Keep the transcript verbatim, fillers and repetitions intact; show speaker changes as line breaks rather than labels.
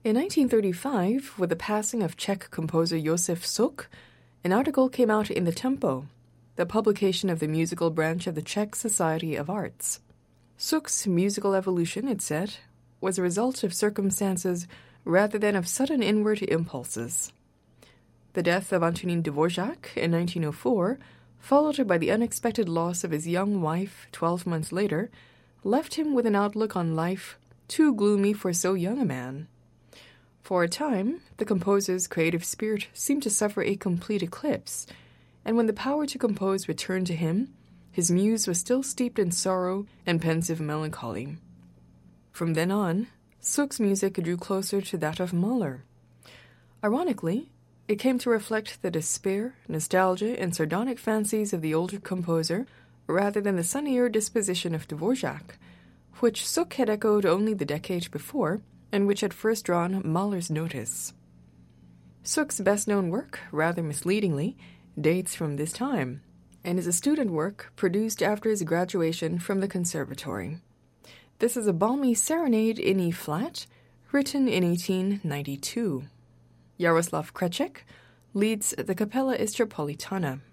In nineteen thirty-five, with the passing of Czech composer Josef Suk, an article came out in the Tempo, the publication of the musical branch of the Czech Society of Arts. Suk's musical evolution, it said, was a result of circumstances rather than of sudden inward impulses. The death of Antonín Dvořák in nineteen oh four, followed by the unexpected loss of his young wife twelve months later, left him with an outlook on life too gloomy for so young a man. For a time, the composer's creative spirit seemed to suffer a complete eclipse, and when the power to compose returned to him, his muse was still steeped in sorrow and pensive melancholy. From then on, Suk's music drew closer to that of Mahler. Ironically, it came to reflect the despair, nostalgia, and sardonic fancies of the older composer rather than the sunnier disposition of Dvořák, which Suk had echoed only the decade before and which had first drawn Mahler's notice. Suk's best-known work, rather misleadingly, dates from this time, and is a student work produced after his graduation from the conservatory. This is a balmy serenade in E-flat, written in eighteen ninety-two. Jaroslav Křeček leads the Capella Istropolitana.